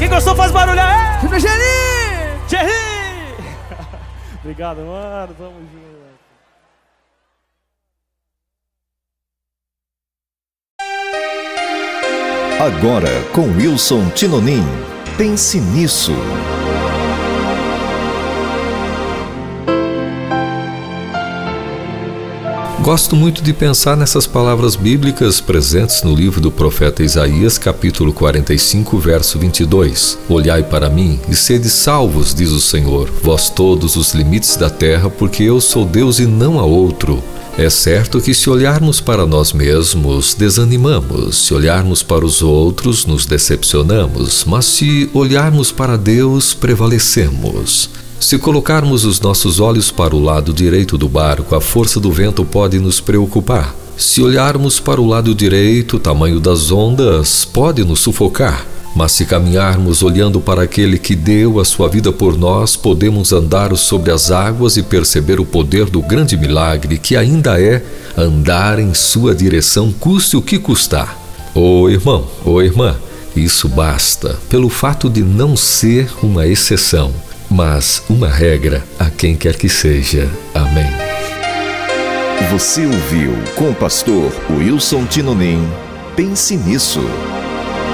gostou faz barulho aí! Chama Geri! Jerry! Obrigado, mano. Tamo junto. Agora com Wilson Tinonim. Pense nisso. Gosto muito de pensar nessas palavras bíblicas presentes no livro do profeta Isaías, capítulo 45, verso 22. Olhai para mim e sede salvos, diz o Senhor, vós todos os limites da terra, porque eu sou Deus e não há outro. É certo que se olharmos para nós mesmos, desanimamos, se olharmos para os outros, nos decepcionamos, mas se olharmos para Deus, prevalecemos. Se colocarmos os nossos olhos para o lado direito do barco, a força do vento pode nos preocupar. Se olharmos para o lado direito, o tamanho das ondas pode nos sufocar. Mas se caminharmos olhando para aquele que deu a sua vida por nós, podemos andar sobre as águas e perceber o poder do grande milagre que ainda é andar em sua direção, custe o que custar. Ô irmão, ô irmã, isso basta pelo fato de não ser uma exceção, mas uma regra a quem quer que seja. Amém. Você ouviu com o pastor Wilson Tinonim. Pense nisso.